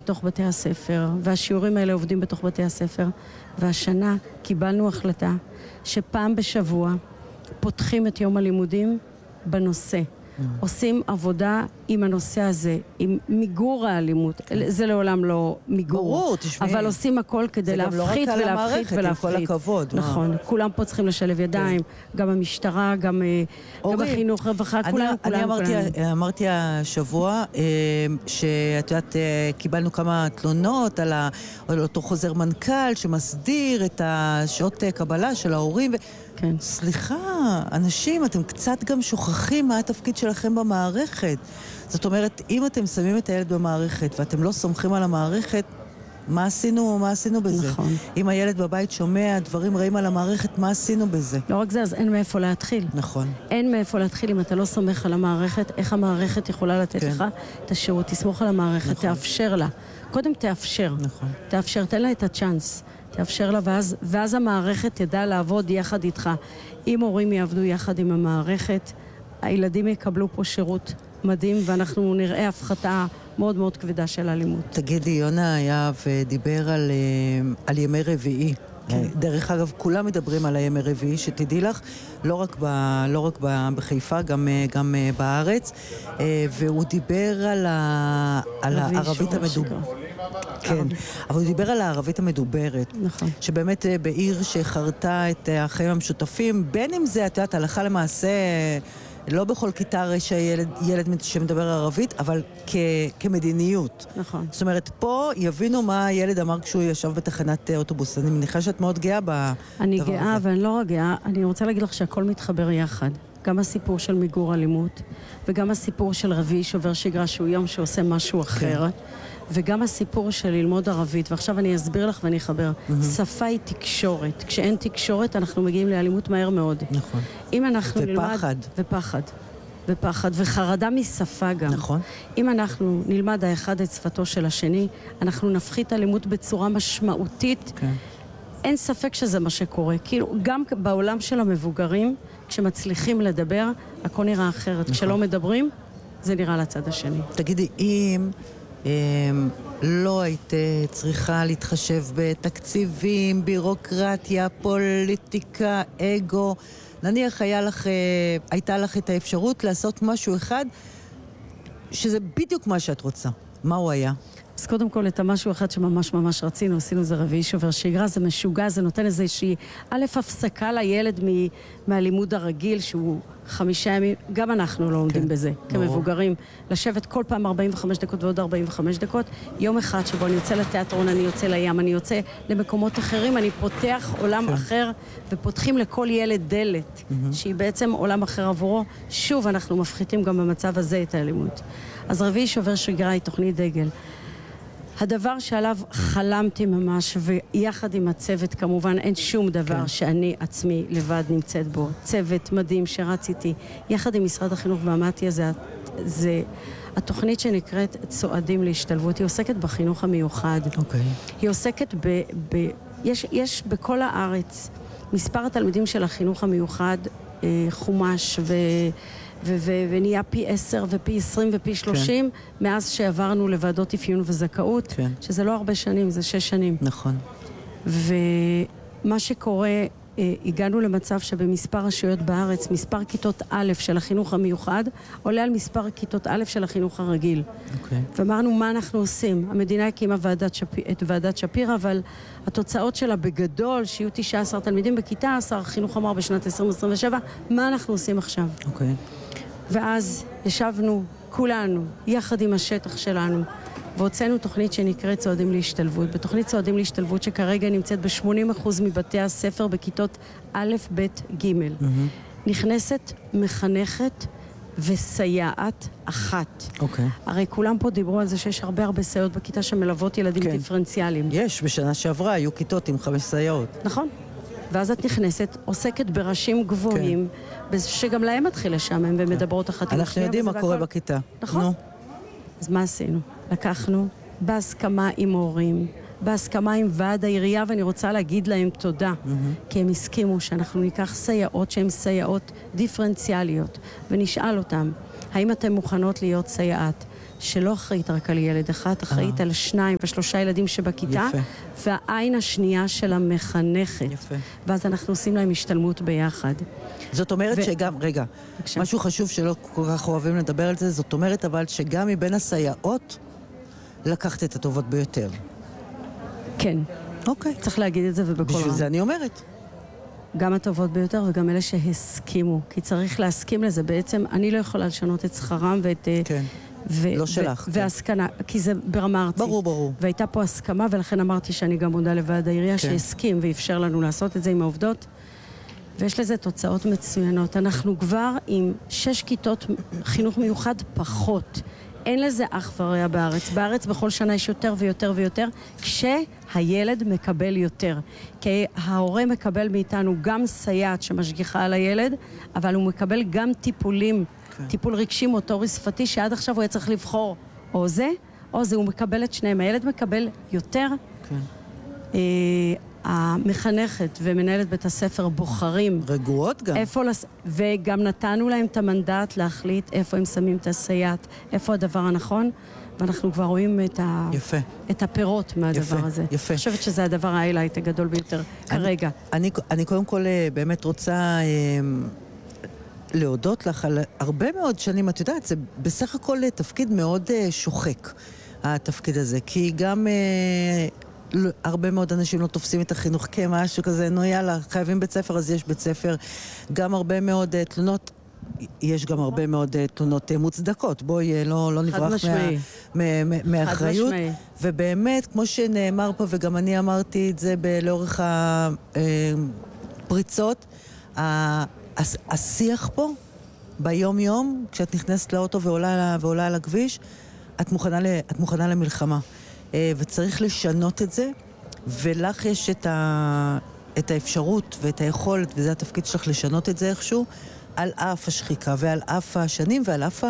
בתוך בתי הספר, והשיעורים האלה עובדים בתוך בתי הספר, והשנה קיבלנו החלטה שפעם בשבוע פותחים את יום הלימודים בנושא. עושים עבודה עם הנושא הזה, עם מיגור האלימות. זה לעולם לא מיגור. ברור, תשמעי. אבל עושים הכל כדי להפחית ולהפחית ולהפחית. עם כל הכבוד. נכון, כולם פה צריכים לשלב ידיים, גם המשטרה, גם החינוך, רווחה, כולם. אני אמרתי השבוע שאת יודעת, קיבלנו כמה תלונות על אותו חוזר מנכ"ל שמסדיר את השעות קבלה של ההורים. כן. סליחה, אנשים, אתם קצת גם שוכחים מה התפקיד שלכם במערכת. זאת אומרת, אם אתם שמים את הילד במערכת ואתם לא סומכים על המערכת, מה עשינו בזה? נכון. אם הילד בבית שומע דברים רעים על המערכת, מה עשינו בזה? לא רק זה, אז אין מאיפה להתחיל. נכון. אין מאיפה להתחיל אם אתה לא סומך על המערכת, איך המערכת יכולה לתת לך את השירות, תסמוך על המערכת, תאפשר לה. קודם תאפשר. נכון. תאפשר, תן לה את הצ'אנס. תאפשר לה, ואז המערכת תדע לעבוד יחד איתך. אם הורים יעבדו יחד עם המערכת, הילדים יקבלו פה שירות מדהים, ואנחנו נראה הפחתה מאוד מאוד כבדה של אלימות. תגידי, יונה היה ודיבר על ימי רביעי. דרך אגב, כולם מדברים על הימי רביעי, שתדעי לך, לא רק בחיפה, גם בארץ, והוא דיבר על הערבית המדוברת. כן, אבל הוא דיבר על הערבית המדוברת. נכון. שבאמת בעיר שחרתה את החיים המשותפים, בין אם זה, את יודעת, הלכה למעשה, לא בכל כיתה יש ילד שמדבר ערבית, אבל כמדיניות. נכון. זאת אומרת, פה יבינו מה הילד אמר כשהוא ישב בתחנת אוטובוס. אני מניחה שאת מאוד גאה בדבר הזה. אני גאה, ואני לא רק גאה. אני רוצה להגיד לך שהכל מתחבר יחד. גם הסיפור של מיגור אלימות, וגם הסיפור של רביעי שובר שגרה, שהוא יום שעושה משהו אחר. וגם הסיפור של ללמוד ערבית, ועכשיו אני אסביר לך ואני אחבר. שפה היא תקשורת. כשאין תקשורת, אנחנו מגיעים לאלימות מהר מאוד. נכון. אם אנחנו נלמד... ופחד, וחרדה משפה גם. נכון. אם אנחנו נלמד האחד את שפתו של השני, אנחנו נפחית אלימות בצורה משמעותית. כן. אין ספק שזה מה שקורה. כאילו, גם בעולם של המבוגרים, כשמצליחים לדבר, הכל נראה אחרת. נכון. כשלא מדברים, זה נראה לצד השני. תגידי, אם לא היית צריכה להתחשב בתקציבים, בירוקרטיה, פוליטיקה, אגו, נניח הייתה לך את האפשרות לעשות משהו אחד שזה בדיוק מה שאת רוצה. מה הוא היה? אז קודם כל, את המשהו אחד שממש ממש רצינו, עשינו זה רביעי שובר שגרה, זה משוגע, זה נותן איזושהי הפסקה לילד מהלימוד הרגיל, שהוא 5 ימים, גם אנחנו לא עומדים בזה, כמבוגרים, לשבת כל פעם 45 דקות ועוד 45 דקות, יום אחד שבו אני יוצא לתיאטרון, אני יוצא לים, אני יוצא למקומות אחרים, אני פותח עולם אחר, ופותחים לכל ילד דלת, שהיא בעצם עולם אחר עבורו. שוב, אנחנו מפחיתים גם במצב הזה את האלימות. אז רביעי שובר שגרה היא תוכנית דגל. הדבר שעליו חלמתי ממש, ויחד עם הצוות כמובן, אין שום דבר שאני עצמי לבד נמצאת בו. צוות מדהים שרציתי, יחד עם משרד החינוך והמתיה, זה התוכנית שנקראת צועדים להשתלבות. היא עוסקת בחינוך המיוחד. היא עוסקת יש בכל הארץ מספר התלמידים של החינוך המיוחד חומש ונהיה פי 10 ופי 20 ופי 30 מאז שעברנו לוועדות אפיון וזכאות, שזה לא הרבה שנים, זה 6 שנים. נכון. ומה שקורה, הגענו למצב שבמספר רשויות בארץ, מספר כיתות א' של החינוך המיוחד עולה על מספר כיתות א' של החינוך הרגיל. ואמרנו, מה אנחנו עושים? המדינה הקימה את ועדת שפירא, אבל התוצאות שלה בגדול, שיהיו 19 תלמידים בכיתה, שר החינוך אמר בשנת 2027, מה אנחנו עושים עכשיו? ואז ישבנו כולנו, יחד עם השטח שלנו, והוצאנו תוכנית שנקראת צועדים להשתלבות. בתוכנית צועדים להשתלבות שכרגע נמצאת ב-80% מבתי הספר בכיתות א', ב', ג'. נכנסת מחנכת וסייעת אחת. הרי כולם פה דיברו על זה שיש הרבה סייעות בכיתה שמלוות ילדים דיפרנציאליים. יש, בשנה שעברה היו כיתות עם 5 סייעות. נכון. ואז את נכנסת, עוסקת בראשים גבוהים, שגם להם מתחיל לשעמם ומדברות אחת עם השנייה. אנחנו יודעים מה קורה בכיתה. נכון. אז מה עשינו? לקחנו בהסכמה עם הורים, בהסכמה עם ועד העירייה, ואני רוצה להגיד להם תודה, כי הם הסכימו שאנחנו ניקח סייעות שהן סייעות דיפרנציאליות, ונשאל אותם, האם אתם מוכנות להיות סייעת שלא אחראית רק על ילד אחד, אחראית על 2 ו3 ילדים שבכיתה, והעין השנייה של המחנכת. יפה. ואז אנחנו עושים להם השתלמות ביחד. זאת אומרת שגם, רגע, משהו חשוב שלא כל כך אוהבים לדבר על זה, זאת אומרת אבל שגם מבין הסייעות לקחת את הטובות ביותר. כן. אוקיי. צריך להגיד את זה ובכל רם. בשביל זה אני אומרת. גם הטובות ביותר וגם אלה שהסכימו. כי צריך להסכים לזה. בעצם אני לא יכולה לשנות את שכרם ואת... כן. לא שלך. והסכנה, כי זה ברמה ארצית. ברור. והייתה פה הסכמה, ולכן אמרתי שאני גם מודה לוועד העירייה שהסכים ואפשר לנו לעשות את זה עם העובדות. ויש לזה תוצאות מצוינות. אנחנו כבר עם 6 כיתות חינוך מיוחד פחות. אין לזה אח ורע בארץ. בארץ בכל שנה יש יותר ויותר ויותר, כשהילד מקבל יותר. כי ההורה מקבל מאיתנו גם סייעת שמשגיחה על הילד, אבל הוא מקבל גם טיפולים, טיפול רגשי, מוטורי, שפתי, שעד עכשיו הוא היה צריך לבחור או זה, הוא מקבל את שניהם. הילד מקבל יותר. כן. המחנכת ומנהלת בית הספר בוחרים רגועות גם וגם נתנו להם את המנדט להחליט איפה הם שמים את הסייעת, איפה הדבר הנכון, ואנחנו כבר רואים את הפירות מהדבר הזה. יפה. אני חושבת שזה הדבר ההיילייט הגדול ביותר כרגע. אני קודם כל באמת רוצה להודות לך על הרבה מאוד שנים. את יודעת, זה בסך הכל תפקיד מאוד שוחק, התפקיד הזה, כי גם הרבה מאוד אנשים לא תופסים את החינוך כמשהו כזה, נו יאללה, חייבים בית ספר, אז יש בית ספר. גם הרבה מאוד תלונות, יש גם הרבה מאוד תלונות מוצדקות. בואי, לא נברח מאחריות. ובאמת, כמו שנאמר פה, וגם אני אמרתי את זה לאורך הפריצות, השיח פה, ביום יום, כשאת נכנסת לאוטו ועולה על הכביש, את מוכנה למלחמה. וצריך לשנות את זה, ולך יש את האפשרות ואת היכולת, וזה התפקיד שלך לשנות את זה איכשהו, על אף השחיקה ועל אף השנים ועל אף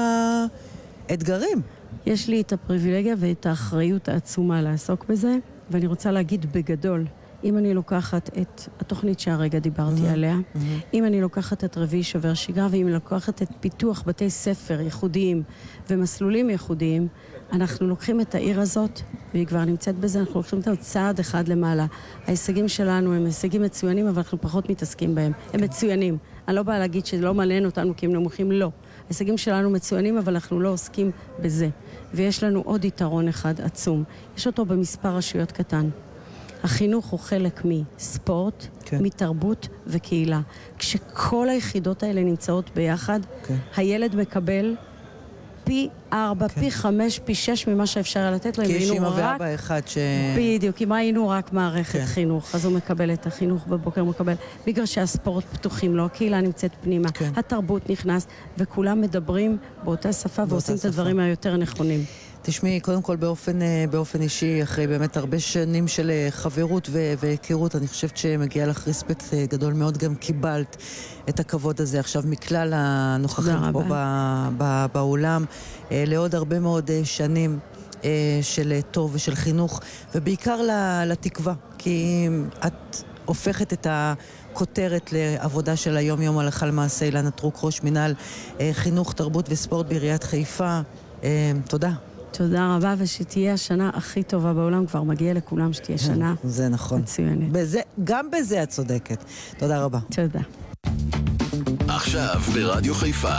האתגרים. יש לי את הפריבילגיה ואת האחריות העצומה לעסוק בזה, ואני רוצה להגיד בגדול, אם אני לוקחת את התוכנית שהרגע דיברתי עליה, אם אני לוקחת את רביעי שובר שגרה, ואם אני לוקחת את פיתוח בתי ספר ייחודיים ומסלולים ייחודיים, אנחנו לוקחים את העיר הזאת, והיא כבר נמצאת בזה, אנחנו לוקחים אותה צעד אחד למעלה. ההישגים שלנו הם הישגים מצוינים, אבל אנחנו פחות מתעסקים בהם. הם מצוינים. אני לא באה להגיד שלא מעניין אותנו כי הם נמוכים, לא. ההישגים שלנו מצוינים, אבל אנחנו לא עוסקים בזה. ויש לנו עוד יתרון אחד עצום. יש אותו במספר רשויות קטן. החינוך הוא חלק מספורט, מתרבות וקהילה. כשכל היחידות האלה נמצאות ביחד, הילד מקבל פי 4, פי 5, פי 6 ממה שאפשר לתת לו. כי יש אמא ואבא אחד בדיוק, אם היינו רק מערכת חינוך, אז הוא מקבל את החינוך בבוקר, הוא מקבל מגרשי הספורט פתוחים לו, הקהילה נמצאת פנימה, התרבות נכנס, וכולם מדברים באותה שפה ועושים את הדברים היותר נכונים. תשמעי, קודם כל באופן אישי, אחרי באמת הרבה שנים של חברות והיכרות, אני חושבת שמגיע לך רספקט גדול מאוד, גם קיבלת את הכבוד הזה עכשיו מכלל הנוכחים פה באולם, לעוד הרבה מאוד שנים של טוב ושל חינוך, ובעיקר לתקווה, כי את הופכת את הכותרת לעבודה של היום-יום הלכה למעשה. אילנה טרוק, ראש מינהל חינוך, תרבות וספורט בעיריית חיפה. תודה. תודה רבה, ושתהיה השנה הכי טובה בעולם, כבר מגיע לכולם שתהיה שנה מצוינת. זה נכון. גם בזה את צודקת. תודה רבה. תודה. עכשיו ברדיו חיפה,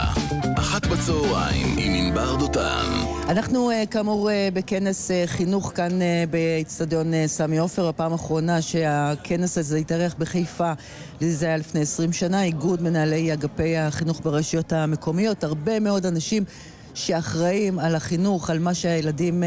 13:00 עם ענבר דותן. אנחנו כאמור בכנס חינוך כאן באצטדיון סמי עופר. הפעם האחרונה שהכנס הזה התארך בחיפה, זה היה לפני 20 שנה, איגוד מנהלי אגפי החינוך ברשויות המקומיות. הרבה מאוד אנשים שאחראים על החינוך, על מה שהילדים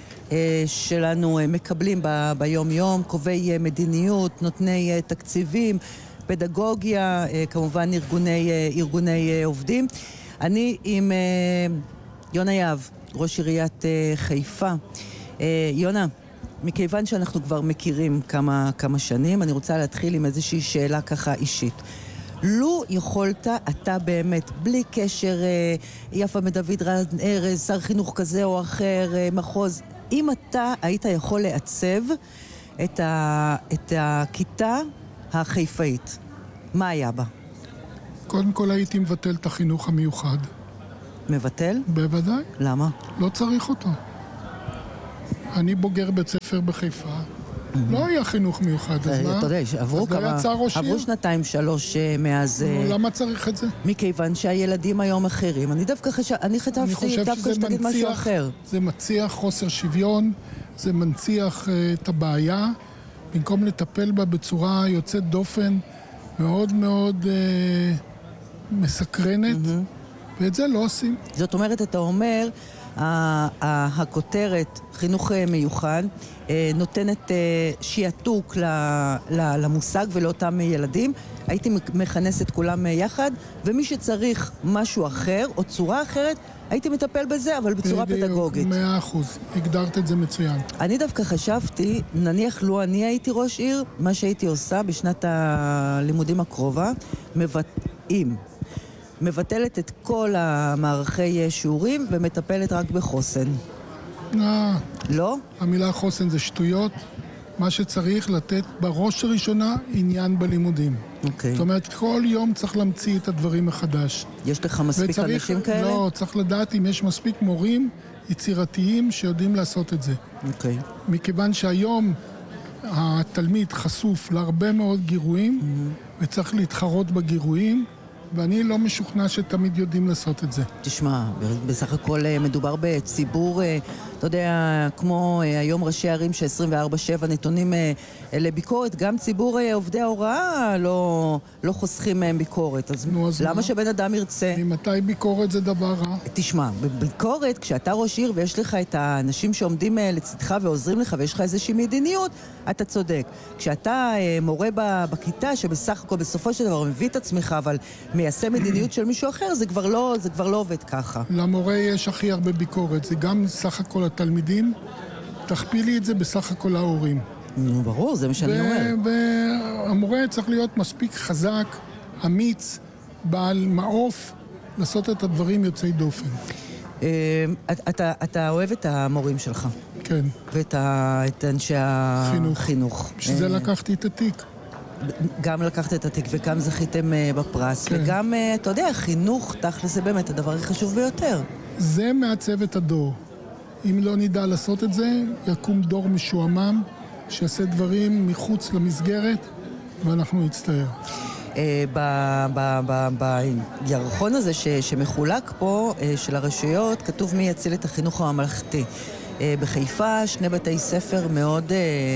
שלנו מקבלים ביום-יום, קובעי מדיניות, נותני תקציבים, פדגוגיה, כמובן ארגוני עובדים. אני עם יונה יהב, ראש עיריית חיפה. יונה, מכיוון שאנחנו כבר מכירים כמה שנים, אני רוצה להתחיל עם איזושהי שאלה ככה אישית. לו יכולת, אתה באמת, בלי קשר יפה מדוד רז ארז, שר חינוך כזה או אחר, מחוז, אם אתה היית יכול לעצב את הכיתה החיפאית, מה היה בה? קודם כל הייתי מבטל את החינוך המיוחד. מבטל? בוודאי. למה? לא צריך אותו. אני בוגר בית ספר בחיפה. לא היה חינוך מיוחד, אז מה? אתה יודע, עברו שנתיים, שלוש מאז... למה צריך את זה? מכיוון שהילדים היום אחרים. אני דווקא חשבתי דווקא שתגיד משהו אחר. זה מציח חוסר שוויון, זה מנציח את הבעיה, במקום לטפל בה בצורה יוצאת דופן, מאוד מאוד מסקרנת, ואת זה לא עושים. זאת אומרת, אתה אומר, הכותרת חינוך מיוחד נותנת שיעתוק למושג ולאותם ילדים. הייתי מכנס את כולם יחד, ומי שצריך משהו אחר או צורה אחרת, הייתי מטפל בזה, אבל בצורה פדגוגית. 100%, הגדרת את זה מצוין. אני דווקא חשבתי, נניח לו אני הייתי ראש עיר, מה שהייתי עושה בשנת הלימודים הקרובה, מבטלת את כל המערכי שיעורים ומטפלת רק בחוסן. לא? המילה חוסן זה שטויות. מה שצריך לתת בראש הראשונה עניין בלימודים. אוקיי. זאת אומרת, כל יום צריך להמציא את הדברים מחדש. יש לך מספיק אנשים כאלה? לא, צריך לדעת אם יש מספיק מורים יצירתיים שיודעים לעשות את זה. אוקיי. מכיוון שהיום התלמיד חשוף להרבה מאוד גירויים, וצריך להתחרות בגירויים, ואני לא משוכנע שתמיד יודעים לעשות את זה. תשמע, בסך הכל מדובר בציבור, אתה יודע, כמו היום ראשי ערים ש24/7 נתונים לביקורת, גם ציבור עובדי ההוראה לא חוסכים מהם ביקורת. אז למה שבן אדם ירצה? ממתי ביקורת זה דבר רע? תשמע, בביקורת, כשאתה ראש עיר ויש לך את האנשים שעומדים לצדך ועוזרים לך ויש לך איזושהי מדיניות, אתה צודק. כשאתה מורה בכיתה שבסך הכל בסופו של דבר מביא את עצמך, אבל מיישם מדיניות של מישהו אחר, זה כבר לא עובד ככה. למורה יש הכי הרבה ביקורת, זה גם סך הכל התלמידים, תכפילי את זה בסך הכל ההורים. ברור, זה מה שאני אומר. והמורה צריך להיות מספיק חזק, אמיץ, בעל מעוף, לעשות את הדברים יוצאי דופן. אתה אוהב את המורים שלך. כן. ואת אנשי החינוך. שזה לקחתי את התיק. גם לקחת את התיק וגם זכיתם בפרס, כן. וגם, אתה יודע, חינוך תכל'ס זה באמת הדבר הכי חשוב ביותר. זה מעצב את הדור. אם לא נדע לעשות את זה, יקום דור משועמם, שיעשה דברים מחוץ למסגרת, ואנחנו נצטער. בירחון הזה שמחולק פה, של הרשויות, כתוב מי יציל את החינוך הממלכתי. בחיפה 2 בתי ספר מאוד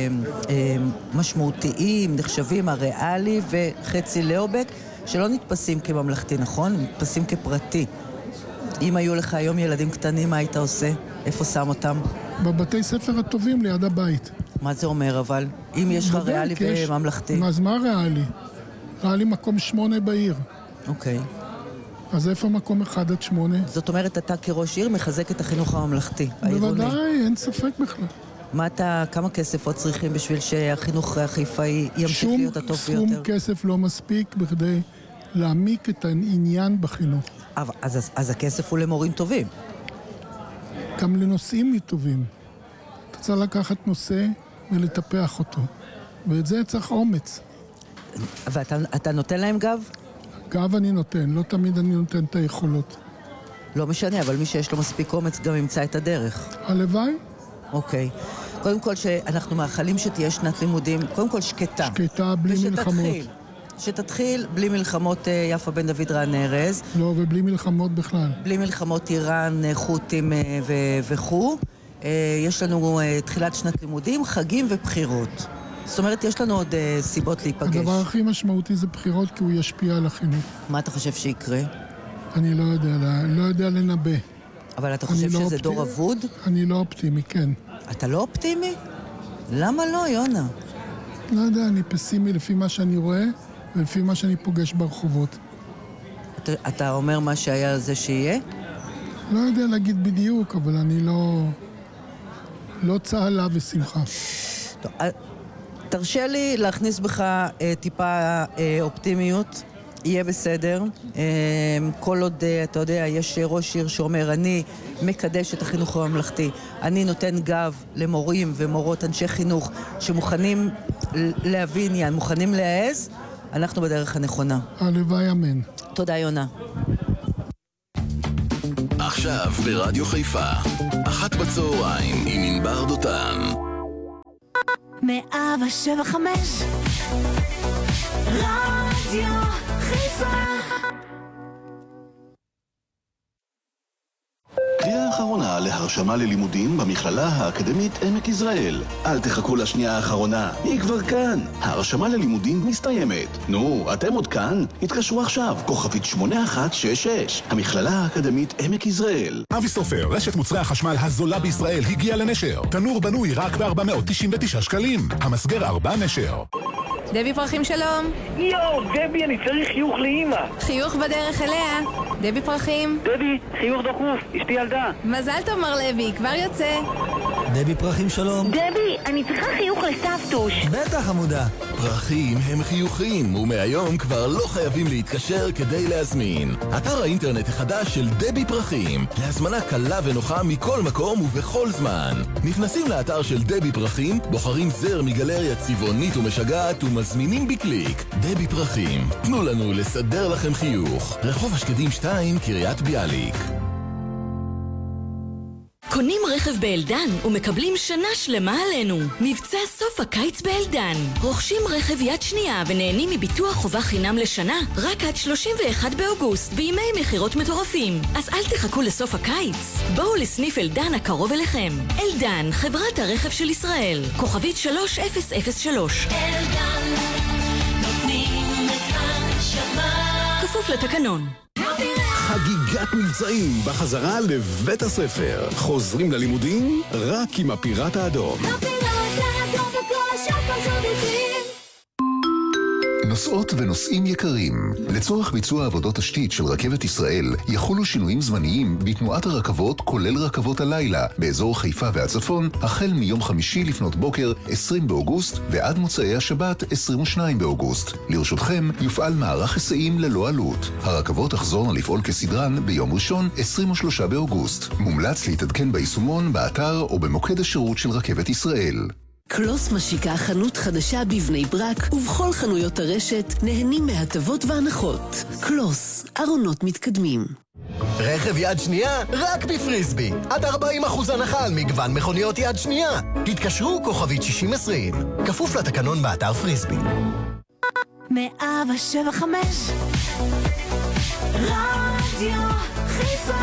משמעותיים, נחשבים, הריאלי וחצי לאובק, שלא נתפסים כממלכתי, נכון? נתפסים כפרטי. אם היו לך היום ילדים קטנים, מה היית עושה? איפה שם אותם? בבתי ספר הטובים ליד הבית. מה זה אומר אבל? אם יש לך ריאלי וממלכתי? אז מה ריאלי? ריאלי מקום 8 בעיר. אוקיי. אז איפה מקום 1-8? זאת אומרת, אתה כראש עיר מחזק את החינוך הממלכתי, העירוני. בוודאי, אין ספק בכלל. כמה כסף עוד צריכים בשביל שהחינוך החיפאי ימשיך להיות הטוב ביותר? שום כסף לא מספיק בכדי להעמיק את העניין בחינוך. אז הכסף הוא למורים טובים. גם לנושאים טובים. אתה צריך לקחת נושא ולטפח אותו. ואת זה צריך אומץ. ואתה נותן להם גב? גב אני נותן, לא תמיד אני נותן את היכולות. לא משנה, אבל מי שיש לו מספיק אומץ גם ימצא את הדרך. הלוואי? אוקיי. קודם כל שאנחנו מאחלים שתהיה שנת לימודים, קודם כל שקטה. שקטה, בלי מלחמות. שתתחיל בלי מלחמות יפה בן דוד רן ארז. לא, ובלי מלחמות בכלל. בלי מלחמות איראן, חות'ים וכו'. יש לנו תחילת שנת לימודים, חגים ובחירות. זאת אומרת, יש לנו עוד סיבות להיפגש. הדבר הכי משמעותי זה בחירות, כי הוא ישפיע על החינוך. מה אתה חושב שיקרה? אני לא יודע לנבא. אבל אתה חושב שזה דור אבוד? אני לא אופטימי, כן. אתה לא אופטימי? למה לא, יונה? לא יודע, אני פסימי לפי מה שאני רואה, ולפי מה שאני פוגש ברחובות. אתה אומר מה שהיה זה שיהיה? לא יודע להגיד בדיוק, אבל אני לא צהלה ושמחה. טוב, תרשה לי להכניס בך טיפה אופטימיות, יהיה בסדר. כל עוד, אתה יודע, יש ראש עיר שאומר, אני מקדש את החינוך הממלכתי, אני נותן גב למורים ומורות, אנשי חינוך, שמוכנים להביא עניין, מוכנים להעז, אנחנו בדרך הנכונה. הלוואי, אמן. תודה, יונה. עכשיו ברדיו חיפה, 13:00 עם ענבר דותן. 107.5 רדיו חיפה. קריאה האחרונה להרשמה ללימודים במכללה האקדמית עמק יזרעאל. אל תחכו לשנייה האחרונה, היא כבר כאן. ההרשמה ללימודים מסתיימת. נו, אתם עוד כאן? התקשרו עכשיו, כוכבית 8166. המכללה האקדמית עמק יזרעאל. אבי סופר, רשת מוצרי החשמל הזולה בישראל, הגיעה לנשר. תנור בנוי רק ב-499 שקלים. המסגר 4 נשר. דבי פרחים שלום. יואו, דבי, אני צריך חיוך לאמא. חיוך בדרך אליה. דבי פרחים. דבי, חיוך דחוף, אשתי ילדה. מזל טוב מר לוי, כבר יוצא. דבי פרחים שלום. דבי, אני צריכה חיוך לסבתוש. בטח עמודה. פרחים הם חיוכים, ומהיום כבר לא חייבים להתקשר כדי להזמין. אתר האינטרנט החדש של דבי פרחים, להזמנה קלה ונוחה מכל מקום ובכל זמן. נכנסים לאתר של דבי פרחים, בוחרים זר מגלריה צבעונית ומשגעת ומזמינים בקליק. דבי פרחים, תנו לנו לסדר לכם חיוך. רחוב השקדים 2, קריית ביאליק. קונים רכב באלדן ומקבלים שנה שלמה עלינו. מבצע סוף הקיץ באלדן. רוכשים רכב יד שנייה ונהנים מביטוח חובה חינם לשנה רק עד 31 באוגוסט בימי מחירות מטורפים. אז אל תחכו לסוף הקיץ. בואו לסניף אלדן הקרוב אליכם. אלדן, חברת הרכב של ישראל. כוכבית 3003. אלדן, נותנים את הנשמה. כפוף לתקנון. חגיגת מבצעים בחזרה לבית הספר. חוזרים ללימודים רק עם הפיראט האדום. נוסעות ונוסעים יקרים, לצורך ביצוע עבודות תשתית של רכבת ישראל יחולו שינויים זמניים בתנועת הרכבות כולל רכבות הלילה באזור חיפה והצפון החל מיום חמישי לפנות בוקר 20 באוגוסט ועד מוצאי השבת 22 באוגוסט. לרשותכם יופעל מערך היסעים ללא עלות. הרכבות תחזורנה לפעול כסדרן ביום ראשון 23 באוגוסט. מומלץ להתעדכן ביישומון, באתר או במוקד השירות של רכבת ישראל. קלוס משיקה חנות חדשה בבני ברק, ובכל חנויות הרשת נהנים מהטבות והנחות. קלוס, ארונות מתקדמים. רכב יד שנייה רק בפריסבי. עד 40% הנחה על מגוון מכוניות יד שנייה. התקשרו כוכבית 6020. כפוף לתקנון באתר פריסבי. 107.5 רדיו חיפה.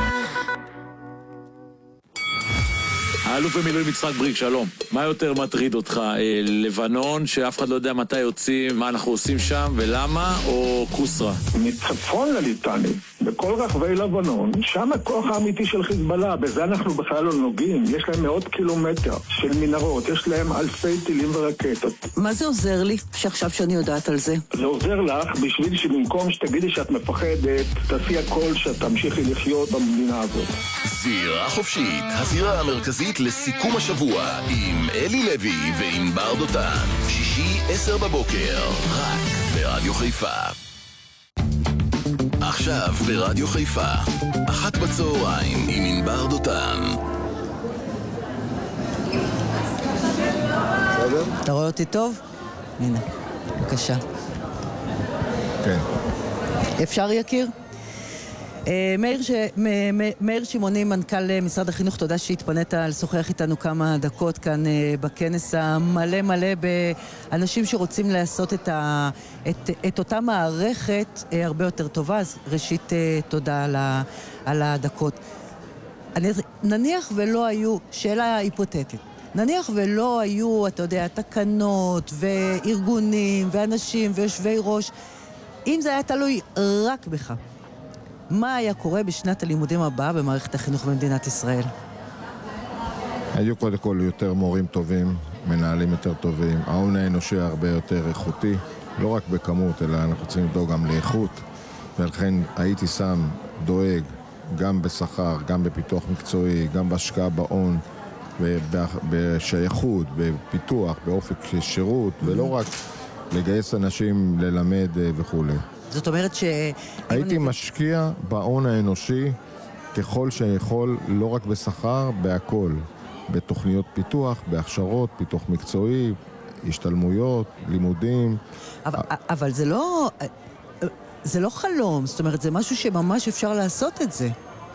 האלוף במילואים יצחק בריק, שלום. מה יותר מטריד אותך? לבנון, שאף אחד לא יודע מתי יוצאים, מה אנחנו עושים שם ולמה, או קוסרה? מצפון לליטני, בכל רחבי לבנון, שם הכוח האמיתי של חיזבאללה, בזה אנחנו בכלל לא נוגעים. יש להם מאות קילומטר של מנהרות, יש להם אלפי טילים ורקטות. מה זה עוזר לי שעכשיו שאני יודעת על זה? זה עוזר לך בשביל שבמקום שתגידי שאת מפחדת, תעשי הכל שתמשיכי לחיות במדינה הזאת. זירה חופשית, הזירה המרכזית לסיכום השבוע עם אלי לוי וענבר דותן. שישי 10 בבוקר, רק ברדיו חיפה. עכשיו ברדיו חיפה, 13:00 עם ענבר דותן. אתה רואה אותי טוב? הנה, בבקשה. כן. אפשר יקיר? מאיר שמעוני, מנכ"ל משרד החינוך, תודה שהתפנית לשוחח איתנו כמה דקות כאן בכנס המלא מלא באנשים שרוצים לעשות את אותה מערכת הרבה יותר טובה. אז ראשית תודה על הדקות. נניח ולא היו, שאלה היפותטית, נניח ולא היו, אתה יודע, תקנות וארגונים ואנשים ויושבי ראש, אם זה היה תלוי רק בך, מה היה קורה בשנת הלימודים הבאה במערכת החינוך במדינת ישראל? היו קודם כל יותר מורים טובים, מנהלים יותר טובים, ההון האנושי הרבה יותר איכותי, לא רק בכמות, אלא אנחנו צריכים לדאוג גם לאיכות, ולכן הייתי שם דואג גם בשכר, גם בפיתוח מקצועי, גם בהשקעה בהון, בשייכות, בפיתוח, באופק שירות, ולא רק לגייס אנשים ללמד וכו'. זאת אומרת הייתי משקיע בהון האנושי ככל שיכול, לא רק בשכר, בהכל. בתוכניות פיתוח, בהכשרות, פיתוח מקצועי, השתלמויות, לימודים. אבל זה לא חלום, זאת אומרת, זה משהו שממש אפשר לעשות את זה.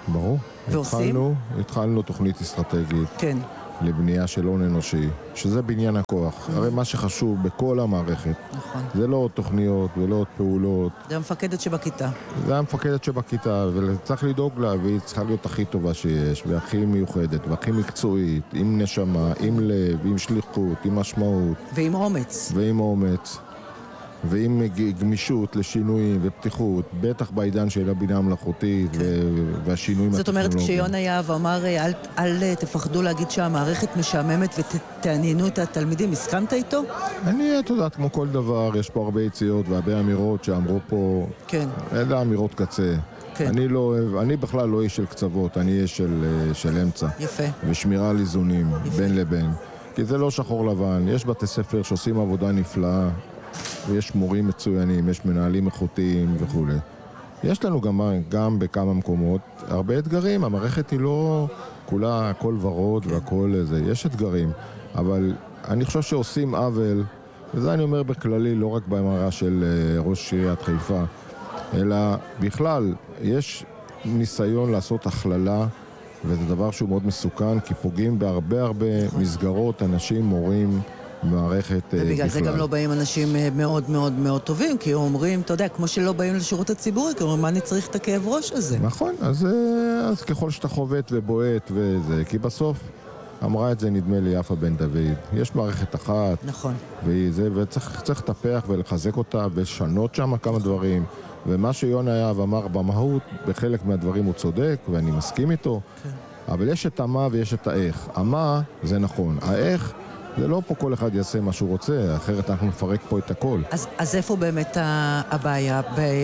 ברור. ועושים? התחלנו תוכנית אסטרטגית. כן. לבנייה של הון אנושי, שזה בניין הכוח. הרי מה שחשוב בכל המערכת, נכון. זה לא עוד תוכניות ולא עוד פעולות. זה המפקדת שבכיתה. זה המפקדת שבכיתה, וצריך לדאוג לה, והיא צריכה להיות הכי טובה שיש, והכי מיוחדת, והכי מקצועית, עם נשמה, עם לב, עם שליחות, עם משמעות. ועם אומץ. ועם אומץ. ועם גמישות לשינויים ופתיחות, בטח בעידן של הבינה המלאכותית והשינויים זאת אומרת, כשיונה יהב אמר, אל תפחדו להגיד שהמערכת משעממת ותעניינו את התלמידים, הסכמת איתו? את יודעת, כמו כל דבר, יש פה הרבה יציאות והרבה אמירות שאמרו פה, כן. אלה אמירות קצה. כן. אני בכלל לא איש של קצוות, אני איש של אמצע. יפה. ושמירה על איזונים בין לבין. כי זה לא שחור לבן, יש בתי ספר שעושים עבודה נפלאה, ויש מורים מצוינים, יש מנהלים איכותיים וכו'. יש לנו גם בכמה מקומות הרבה אתגרים, המערכת היא לא כולה הכל ורוד והכל זה, יש אתגרים, אבל אני חושב שעושים עוול, וזה אני אומר בכללי, לא רק באמרה של ראש עיריית חיפה, אלא בכלל, יש ניסיון לעשות הכללה, וזה דבר שהוא מאוד מסוכן, כי פוגעים בהרבה מסגרות, אנשים, מורים, מערכת ובגלל זה גם לא באים אנשים מאוד מאוד מאוד טובים, כי אומרים, אתה יודע, כמו שלא באים לשירות הציבורי, כי אומרים, מה אני צריך את הכאב ראש הזה? נכון, אז ככל שאתה חובט ובועט וזה, כי בסוף אמרה את זה נדמה לי יפה בן דוד, יש מערכת אחת, נכון. וצריך לטפח ולחזק אותה ולשנות שם כמה דברים, ומה שיונה יהב אמר במהות, בחלק מהדברים הוא צודק, ואני מסכים איתו, אבל יש את המה ויש את האיך. המה זה נכון, האיך זה לא פה כל אחד יעשה מה שהוא רוצה, אחרת אנחנו נפרק פה את הכל. אז איפה באמת הבעיה?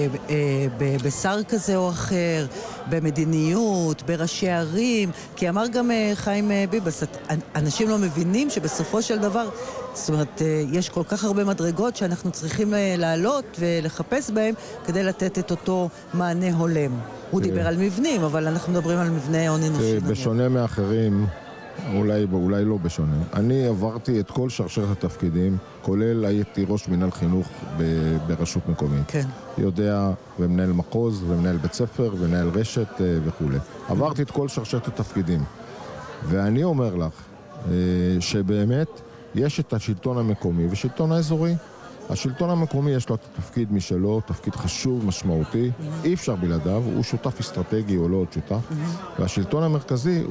בשר כזה או אחר, במדיניות, בראשי ערים? כי אמר גם חיים ביבס, אנשים לא מבינים שבסופו של דבר, זאת אומרת, יש כל כך הרבה מדרגות שאנחנו צריכים לעלות ולחפש בהם כדי לתת את אותו מענה הולם. הוא דיבר על מבנים, אבל אנחנו מדברים על מבנה הון אנושי. בשונה מאחרים, אולי לא בשונה. אני עברתי את כל שרשרת התפקידים, כולל הייתי ראש מנהל חינוך ברשות מקומית. כן. יודע, ומנהל מחוז, ומנהל בית ספר, ומנהל רשת וכו'. עברתי את כל שרשרת התפקידים. ואני אומר לך, שבאמת יש את השלטון המקומי ושלטון האזורי. השלטון המקומי יש לו את התפקיד משלו, תפקיד חשוב, משמעותי, אי אפשר בלעדיו, הוא שותף אסטרטגי או לא עוד שותף. והשלטון המרכזי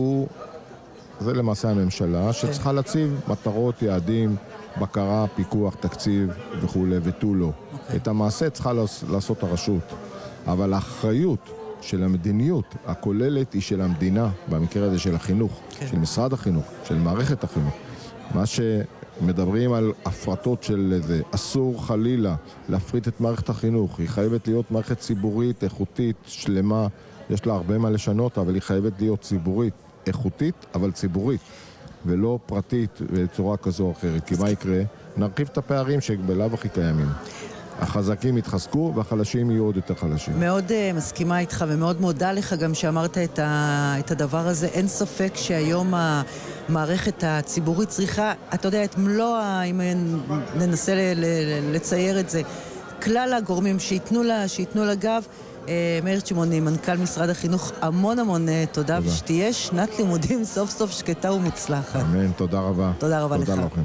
זה למעשה הממשלה, שצריכה להציב מטרות, יעדים, בקרה, פיקוח, תקציב וכו' ותו לא. את המעשה צריכה לעשות הרשות. אבל האחריות של המדיניות הכוללת היא של המדינה, במקרה הזה של החינוך, של משרד החינוך, של מערכת החינוך. מה שמדברים על הפרטות של זה, אסור חלילה להפריט את מערכת החינוך. היא חייבת להיות מערכת ציבורית, איכותית, שלמה. יש לה הרבה מה לשנות, אבל היא חייבת להיות ציבורית. איכותית, אבל ציבורית, ולא פרטית בצורה כזו או אחרת. כי מה יקרה? נרחיב את הפערים שבלאו הכי קיימים. החזקים יתחזקו והחלשים יהיו עוד יותר חלשים. מאוד מסכימה איתך ומאוד מודה לך גם שאמרת את הדבר הזה. אין ספק שהיום המערכת הציבורית צריכה, אתה יודע, את מלוא, אם ננסה לצייר את זה, כלל הגורמים שיתנו לה גב. מאיר שמעוני, מנכ"ל משרד החינוך, המון תודה, ושתהיה שנת לימודים סוף סוף שקטה ומוצלחת. אמן, תודה רבה. תודה רבה לך. לכם.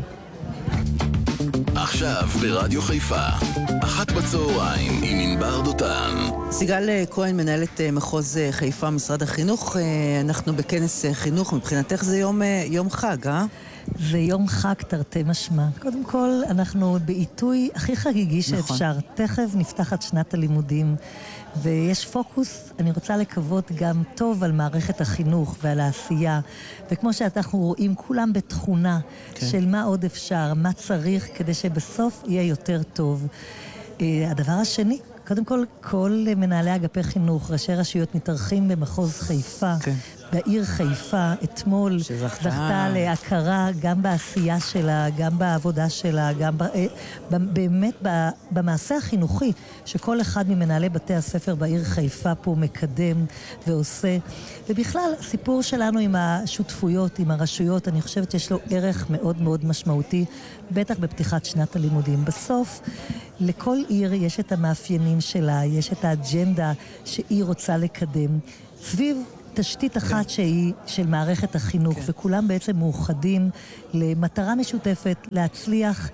עכשיו ברדיו חיפה, 1:00 עם ענבר דותן. סיגל כהן, מנהלת מחוז חיפה, משרד החינוך. אנחנו בכנס חינוך, מבחינתך זה יום חג, אה? זה יום חג תרתי משמע. קודם כל, אנחנו בעיתוי הכי חגיגי שאפשר. נכון. תכף נפתחת שנת הלימודים, ויש פוקוס, אני רוצה לקוות גם טוב על מערכת החינוך ועל העשייה, וכמו שאנחנו רואים, כולם בתכונה של מה עוד אפשר, מה צריך, כדי שבסוף יהיה יותר טוב. הדבר השני, קודם כל מנהלי אגפי חינוך, ראשי רשויות מתארחים במחוז חיפה, בעיר חיפה, אתמול זכתה להכרה גם בעשייה שלה, גם בעבודה שלה, גם באמת במעשה החינוכי, שכל אחד ממנהלי בתי הספר בעיר חיפה פה מקדם ועושה. ובכלל, הסיפור שלנו עם השותפויות, עם הרשויות, אני חושבת שיש לו ערך מאוד מאוד משמעותי, בטח בפתיחת שנת הלימודים. בסוף, לכל עיר יש את המאפיינים שלה, יש את האג'נדה שהיא רוצה לקדם. סביב תשתית אחת שהיא של מערכת החינוך, וכולם בעצם מאוחדים למטרה משותפת להצליח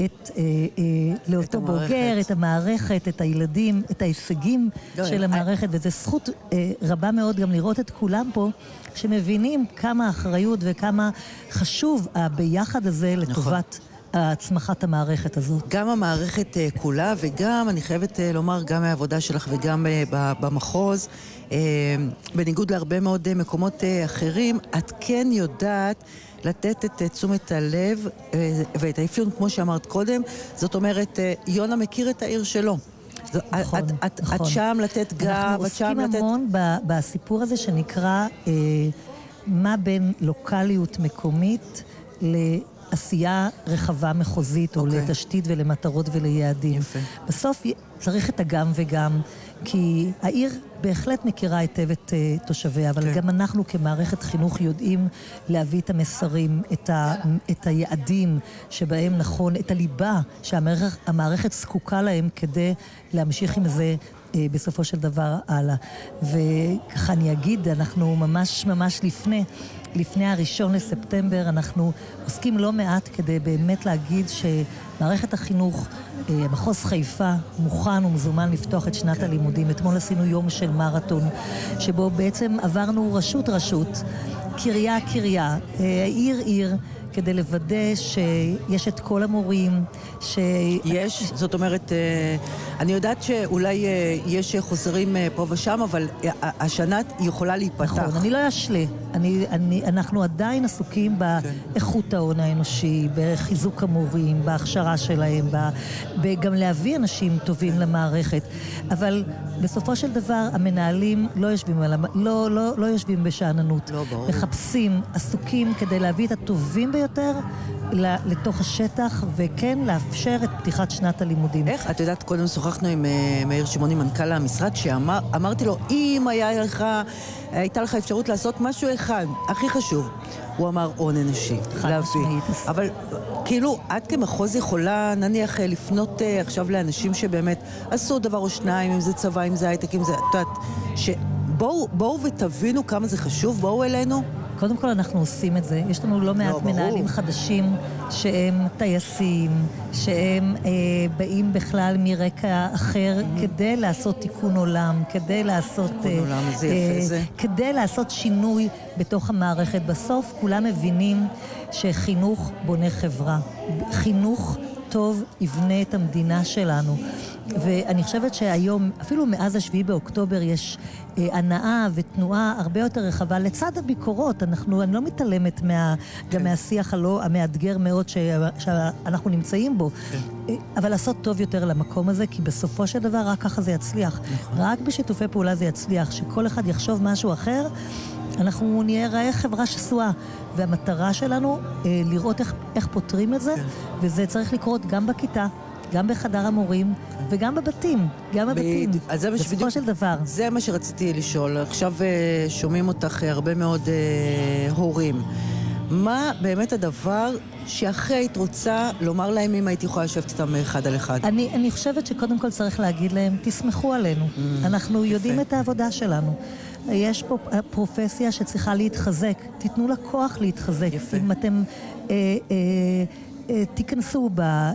לאותו בוגר, את המערכת, את הילדים, את ההישגים של המערכת, וזו זכות רבה מאוד גם לראות את כולם פה, שמבינים כמה אחריות וכמה חשוב הביחד הזה לטובת הצמחת המערכת הזאת. גם המערכת כולה, וגם, אני חייבת לומר, גם העבודה שלך וגם במחוז, בניגוד להרבה מאוד מקומות אחרים, את כן יודעת לתת את תשומת הלב ואת האפיון, כמו שאמרת קודם. זאת אומרת, יונה מכיר את העיר שלו. נכון, נכון. את שם לתת גב, אנחנו עוסקים המון בסיפור הזה שנקרא מה בין לוקליות מקומית לעשייה רחבה מחוזית, או לתשתית ולמטרות וליעדים. בסוף צריך את הגם וגם, כי העיר בהחלט מכירה היטב את תושביה, אבל גם אנחנו כמערכת חינוך יודעים להביא את המסרים, את היעדים שבהם נכון, את הליבה שהמערכת זקוקה להם כדי להמשיך עם זה בסופו של דבר הלאה. וככה אני אגיד, אנחנו ממש לפני הראשון לספטמבר, אנחנו עוסקים לא מעט כדי באמת להגיד שמערכת החינוך, מחוז חיפה, מוכן ומזומן לפתוח את שנת הלימודים. אתמול עשינו יום של מרתון, שבו בעצם עברנו רשות, קריה, עיר, כדי לוודא שיש את כל המורים, יש, זאת אומרת, אני יודעת שאולי יש חוסרים פה ושם, אבל השנה יכולה להיפתח. נכון, אני לא אשלה. אנחנו עדיין עסוקים באיכות ההון האנושי, בחיזוק המורים, בהכשרה שלהם, וגם להביא אנשים טובים למערכת. אבל בסופו של דבר המנהלים לא יושבים בשעננות. מחפשים, עסוקים כדי להביא את הטובים ביותר לתוך השטח, וכן לאפשר את פתיחת שנת הלימודים. איך? את יודעת, קודם שוחחנו עם מאיר שמעוני, מנכ"ל המשרד, שאמרתי לו, אם הייתה לך אפשרות לעשות משהו אחד, הכי חשוב, הוא אמר הון אנושי, להביא. אבל כאילו, את כמחוז יכולה, נניח, לפנות עכשיו לאנשים שבאמת עשו דבר או שניים, אם זה צבא, אם זה הייטק, אם זה... בואו ותבינו כמה זה חשוב, בואו אלינו. קודם כל אנחנו עושים את זה. יש לנו לא מעט מנהלים חדשים שהם טייסים, שהם באים בכלל מרקע אחר כדי לעשות תיקון עולם, כדי לעשות שינוי בתוך המערכת. בסוף כולם מבינים שחינוך בונה חברה. חינוך טוב יבנה את המדינה שלנו. ואני חושבת שהיום, אפילו מאז 7 באוקטובר, יש הנאה ותנועה הרבה יותר רחבה לצד הביקורות. אני לא מתעלמת גם מהשיח המאתגר מאוד שאנחנו נמצאים בו. אבל לעשות טוב יותר למקום הזה, כי בסופו של דבר רק ככה זה יצליח. רק בשיתופי פעולה זה יצליח. שכל אחד יחשוב משהו אחר, אנחנו נראה חברה שסועה. והמטרה שלנו לראות איך פותרים את זה, וזה צריך לקרות גם בכיתה, גם בחדר המורים, וגם בבתים. בסופו של דבר. זה מה שרציתי לשאול. עכשיו שומעים אותך הרבה מאוד הורים. מה באמת הדבר שאחרי היית רוצה לומר להם אם הייתי יכולה לשבת איתם אחד על אחד? אני חושבת שקודם כל צריך להגיד להם, תסמכו עלינו. אנחנו יודעים את העבודה שלנו. יש פה פרופסיה שצריכה להתחזק. תיתנו לה כוח להתחזק. אם אתם תיכנסו בה,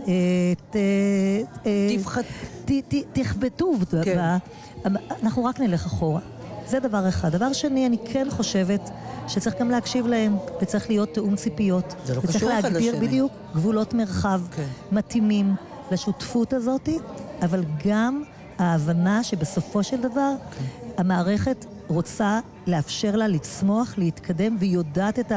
תכבטו בה, אנחנו רק נלך אחורה. זה דבר אחד. דבר שני, אני כן חושבת שצריך גם להקשיב להם, וצריך להיות תאום ציפיות. זה לא קשור אחד לשני. וצריך להגדיר בדיוק גבולות מרחב מתאימים לשותפות הזאת, אבל גם ההבנה שבסופו של דבר המערכת רוצה לאפשר לה לצמוח, להתקדם, והיא יודעת את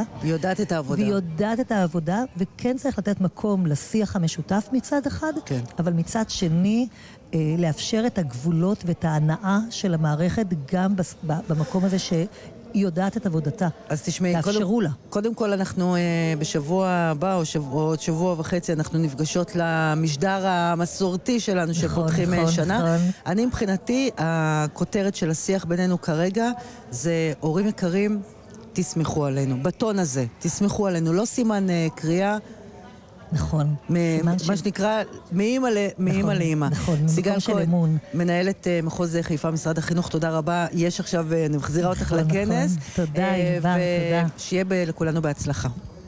העבודה. וכן צריך לתת מקום לשיח המשותף מצד אחד, אבל מצד שני, לאפשר את הגבולות ואת ההנאה של המערכת גם במקום הזה שהיא יודעת את עבודתה. אז תשמעי, קודם כל אנחנו בשבוע הבא או עוד שבוע וחצי אנחנו נפגשות למשדר המסורתי שלנו שפותחים שנה. אני מבחינתי, הכותרת של השיח בינינו כרגע זה הורים יקרים, תסמכו עלינו. בטון הזה, תסמכו עלינו. לא סימן קריאה, נכון. מה שנקרא, מאמא לאמא. נכון, ממקום של אמון. מנהלת מחוז חיפה, משרד החינוך, תודה רבה. יש עכשיו, אני מחזירה אותך לכנס. תודה, ענבר, תודה. ושיהיה לכולנו בהצלחה.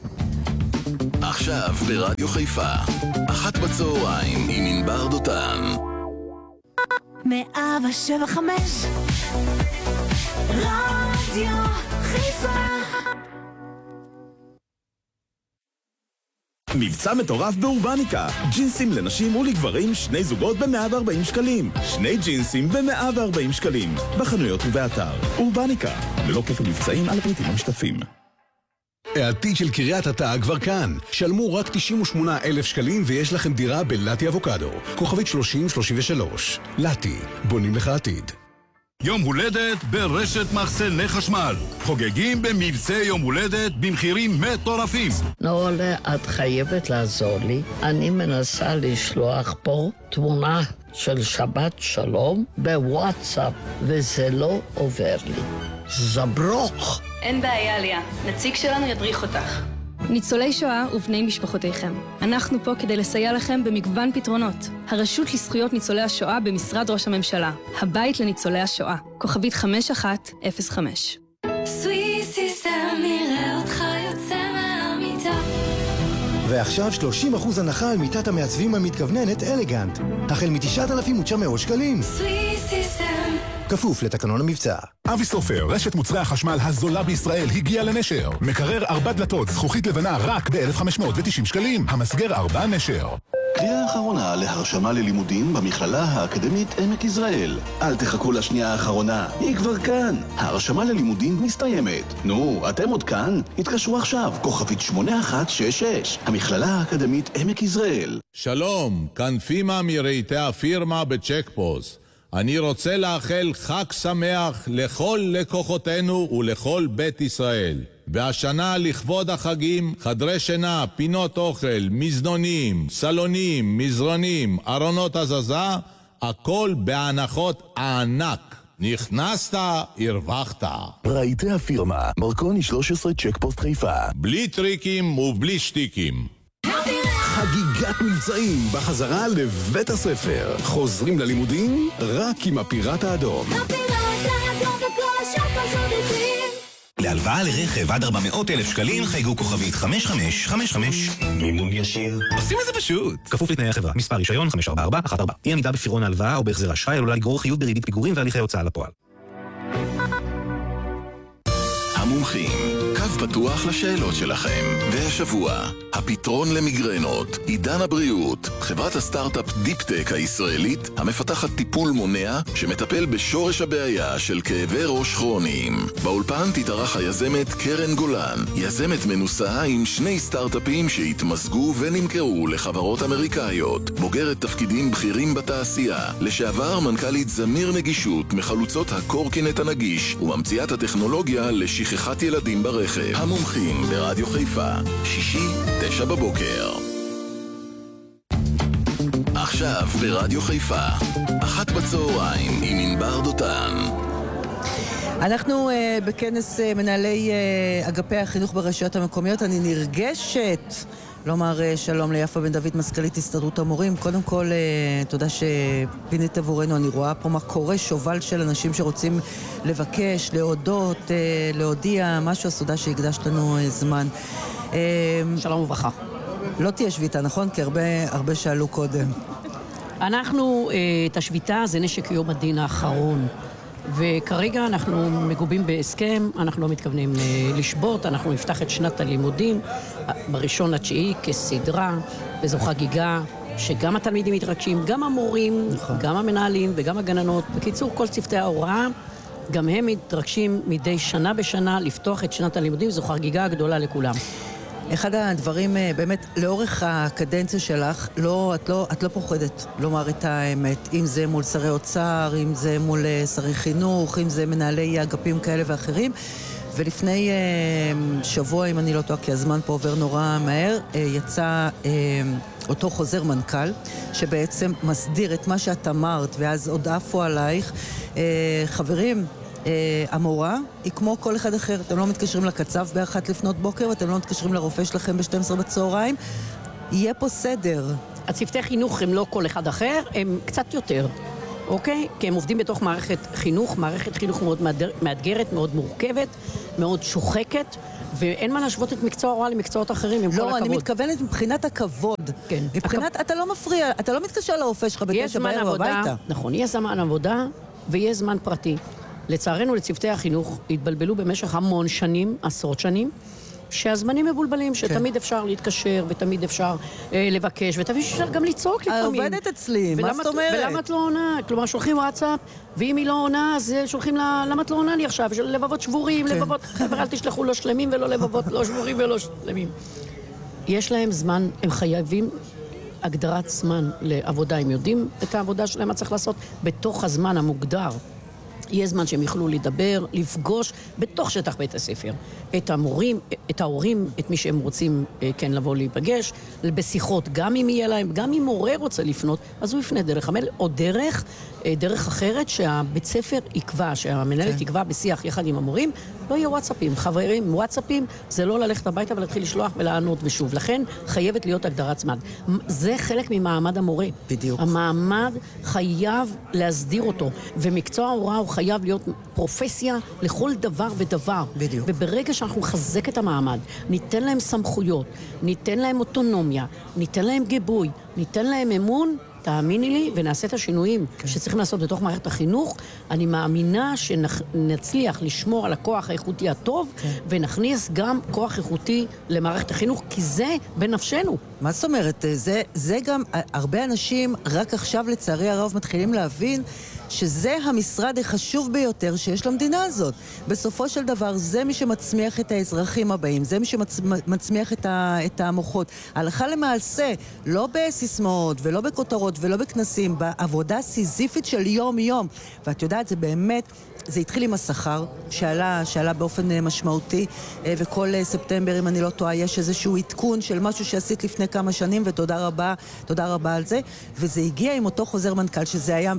עכשיו ברדיו חיפה, 13:00 עם ענבר דותן. 107.5 רדיו חיפה. מבצע מטורף באורבניקה. ג'ינסים לנשים ולגברים, 2 זוגות ב-140 שקלים. 2 ג'ינסים ב-140 שקלים. בחנויות ובאתר. אורבניקה. ללא כפל מבצעים על הפריטים המשתתפים. העתיד של קריית אתא כבר כאן. שלמו רק 98,000 שקלים ויש לכם דירה בלטי אבוקדו. כוכבית 3033. לטי, בונים לך עתיד. יום הולדת ברשת מחסני חשמל. חוגגים במבצע יום הולדת במחירים מטורפים. נולה, את חייבת לעזור לי. אני מנסה לשלוח פה תמונה של שבת שלום בוואטסאפ, וזה לא עובר לי. זברוך. אין בעיה, ליה. נציג שלנו ידריך אותך. ניצולי שואה ובני משפחותיכם. אנחנו פה כדי לסייע לכם במגוון פתרונות. הרשות לזכויות ניצולי השואה במשרד ראש הממשלה. הבית לניצולי השואה. כוכבית 5105. סוויט סיסטם נראה אותך יוצא מהמיטה. ועכשיו 30% הנחה על מיטת המעצבים המתכווננת אלגנט. החל מ9,900 שקלים. סוויט סיסטם. כפוף לתקנון המבצע. אבי סופר, רשת מוצרי החשמל הזולה בישראל, הגיעה לנשר. מקרר 4 דלתות, זכוכית לבנה רק ב-1,590 שקלים. המסגר 4 נשר. קריאה האחרונה להרשמה ללימודים במכללה האקדמית עמק יזרעאל. אל תחכו לשנייה האחרונה, היא כבר כאן. ההרשמה ללימודים מסתיימת. נו, אתם עוד כאן? התקשרו עכשיו, כוכבית 8166. המכללה האקדמית עמק יזרעאל. שלום, כאן פימה מרהיטי הפירמה בצ'קפוסט. אני רוצה לאחל חג שמח לכל לקוחותינו ולכל בית ישראל. והשנה לכבוד החגים, חדרי שינה, פינות אוכל, מזנונים, סלונים, מזרנים, ארונות הזזה, הכל בהנחות ענק. נכנסת, הרווחת. רהיטי הפירמה, מרקוני 13 צ'קפוסט חיפה. בלי טריקים ובלי שטיקים. חגיגת מבצעים בחזרה לבית הספר. חוזרים ללימודים רק עם הפיראט האדום. להלוואה לרכב עד 400,000 שקלים חייגו כוכבית 5555. מימון ישיר. עושים את זה פשוט. כפוף לתנאי החברה. מספר רישיון 54414. אי עמידה בפירעון ההלוואה או בהחזר אשראי עלולה לגרור חיוב בריבית פיגורים והליכי הוצאה לפועל. המומחים, קו פתוח לשאלות שלכם. והשבוע, הפתרון למיגרנות, עידן הבריאות, חברת הסטארט-אפ דיפטק הישראלית, המפתחת טיפול מונע שמטפל בשורש הבעיה של כאבי ראש כרוניים. באולפן תתארח היזמת קרן גולן, יזמת מנוסה עם 2 סטארט-אפים שהתמזגו ונמכרו לחברות אמריקאיות, בוגרת תפקידים בכירים בתעשייה, לשעבר מנכ"לית זמיר נגישות, מחלוצות הקורקינט הנגיש, וממציאת הטכנולוגיה לשכחת ילדים ברכב. המומחים ברדיו חיפה, שישי 9 בבוקר. עכשיו ברדיו חיפה, 13:00 עם ענבר דותן. אנחנו בכנס מנהלי אגפי החינוך ברשויות המקומיות. אני נרגשת לומר שלום ליפה בן דוד, מזכ"לית הסתדרות המורים. קודם כל, תודה שפינית עבורנו. אני רואה פה מה קורה, שובל של אנשים שרוצים לבקש, להודות, להודיע, משהו. תודה שהקדשת לנו זמן. שלום וברכה. לא תהיה שביתה, נכון? כי הרבה שאלו קודם. אנחנו, את השביתה זה נשק יום הדין האחרון. וכרגע אנחנו מגובים בהסכם, אנחנו לא מתכוונים לשבות, אנחנו נפתח את שנת הלימודים ב1.9 כסדרה, וזו חגיגה שגם התלמידים מתרגשים, גם המורים, גם המנהלים וגם הגננות. בקיצור, כל צוותי ההוראה, גם הם מתרגשים מדי שנה בשנה לפתוח את שנת הלימודים, זו חגיגה גדולה לכולם. אחד הדברים, באמת, לאורך הקדנציה שלך, את לא פוחדת לומר את האמת. אם זה מול שרי אוצר, אם זה מול שרי חינוך, אם זה מנהלי אגפים כאלה ואחרים. ולפני שבוע, אם אני לא טועה, כי הזמן פה עובר נורא מהר, יצא אותו חוזר מנכ"ל, שבעצם מסדיר את מה שאת אמרת, ואז עוד עפו עלייך. חברים, המורה היא כמו כל אחד אחר. אתם לא מתקשרים לקצב ב1 לפנות בוקר, ואתם לא מתקשרים לרופא שלכם ב12 בצהריים. יהיה פה סדר. הצוותי חינוך הם לא כל אחד אחר, הם קצת יותר. אוקיי? כי הם עובדים בתוך מערכת חינוך מאוד מאתגרת, מאוד מורכבת, מאוד שוחקת, ואין מה להשוות את מקצוע ההוראה למקצועות אחרים, עם כל הכבוד. לא, אני מתכוונת מבחינת הכבוד. כן. מבחינת, אתה לא מפריע, אתה לא מתקשר לרופא שלך בתשע בערב הביתה. נכון, יש זמן עבודה ויש זמן פרטי. לצערנו, לצוותי החינוך התבלבלו במשך המון שנים, עשרות שנים, שהזמנים מבולבלים, שתמיד אפשר להתקשר, ותמיד אפשר לבקש, ותמיד אפשר גם לצעוק לפעמים. עובדת אצלי, מה זאת אומרת? ולמה את לא עונה? כלומר, שולחים וואטסאפ, ואם היא לא עונה, אז שולחים לה, למה את לא עונה לי עכשיו? לבבות שבורים, לבבות, חבר'ה, אל תשלחו לא שלמים ולא לבבות, לא שבורים ולא שלמים. יש להם זמן, הם חייבים הגדרת זמן לעבודה, הם יודעים את העבודה שלהם, מה צריך לעשות בתוך הזמן המוגדר. יהיה זמן שהם יוכלו לדבר, לפגוש בתוך שטח בית הספר את המורים, את ההורים, את מי שהם רוצים כן לבוא להיפגש, בשיחות, גם אם יהיה להם, גם אם מורה רוצה לפנות, אז הוא יפנה דרך המייל, או דרך אחרת שהבית ספר יקבע, שהמנהלת יקבע בשיח יחד עם המורים, לא יהיה וואטסאפים. חברים, וואטסאפים זה לא ללכת הביתה ולהתחיל לשלוח ולענות ושוב. לכן חייבת להיות הגדרת זמן. זה חלק ממעמד המורה. בדיוק. המעמד חייב להסדיר אותו, ומקצוע ההוראה הוא חייב להיות פרופסיה לכל דבר ודבר. בדיוק. וברגע שאנחנו נחזק את המעמד, ניתן להם סמכויות, ניתן להם אוטונומיה, ניתן להם גיבוי, ניתן להם אמון, תאמיני לי, ונעשה את השינויים שצריכים לעשות בתוך מערכת החינוך. אני מאמינה שנצליח לשמור על הכוח האיכותי הטוב, ונכניס גם כוח איכותי למערכת החינוך, כי זה בנפשנו. מה זאת אומרת? זה גם, הרבה אנשים רק עכשיו לצערי הרב מתחילים להבין שזה המשרד החשוב ביותר שיש למדינה הזאת. בסופו של דבר, זה מי שמצמיח את האזרחים הבאים, זה מי שמצמיח את המוחות. הלכה למעשה, לא בסיסמאות ולא בכותרות ולא בכנסים, בעבודה סיזיפית של יום-יום. ואת יודעת, זה באמת, זה התחיל עם השכר, שעלה באופן משמעותי, וכל ספטמבר, אם אני לא טועה, יש איזשהו עדכון של משהו שעשית לפני כמה שנים, ותודה רבה על זה. וזה הגיע עם אותו חוזר מנכ"ל, שזה היה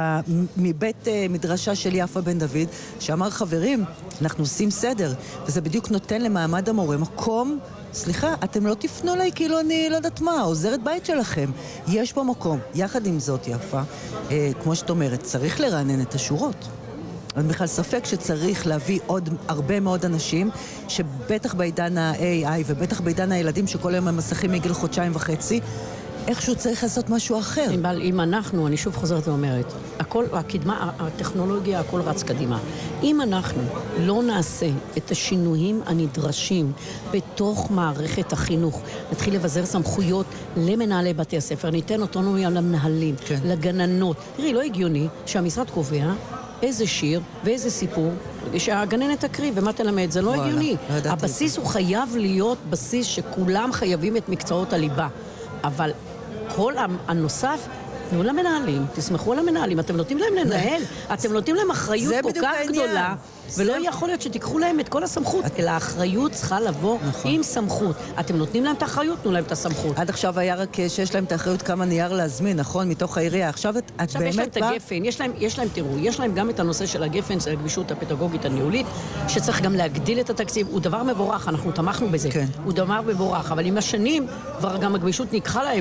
מבית מדרשה של יפה בן דוד, שאמר, חברים, אנחנו עושים סדר, וזה בדיוק נותן למעמד המורה מקום. סליחה, אתם לא תפנו אליי כאילו אני לא יודעת מה, עוזרת בית שלכם. יש פה מקום. יחד עם זאת, יפה, כמו שאת אומרת, צריך לרענן את השורות. אין בכלל ספק שצריך להביא עוד הרבה מאוד אנשים, שבטח בעידן ה-AI ובטח בעידן הילדים שכל היום הם מסכים מגיל 1.5 חודשים, איכשהו צריך לעשות משהו אחר. אם אנחנו, אני שוב חוזרת ואומרת, הכל, הקדמה, הטכנולוגיה, הכל רץ קדימה. אם אנחנו לא נעשה את השינויים הנדרשים בתוך מערכת החינוך, נתחיל לבזר סמכויות למנהלי בתי הספר, ניתן אוטונומיה למנהלים, לגננות. תראי, לא הגיוני שהמשרד קובע איזה שיר ואיזה סיפור שהגננת תקריא ומה תלמד, זה לא הגיוני. הבסיס הוא חייב להיות בסיס שכולם חייבים את מקצועות הליבה, אבל כל הנוסף, תנו למנהלים, תסמכו על המנהלים, אתם נותנים להם לנהל, אתם נותנים להם אחריות כל כך גדולה, ולא יכול להיות שתיקחו להם את כל הסמכות, אלא האחריות צריכה לבוא עם סמכות. אתם נותנים להם את האחריות, תנו להם את הסמכות. עד עכשיו היה רק שיש להם את האחריות כמה נייר להזמין, נכון? מתוך העירייה. עכשיו את באמת יש להם את הגפן, יש להם תראו, יש להם גם את הנושא של הגפן, של הגמישות הפדגוגית הניהולית, שצריך גם להגדיל את התקציב. הוא דבר מבורך, אנחנו תמכנו בזה. הוא דבר מבורך, אבל עם השנים כבר גם הגמישות ניקחה להם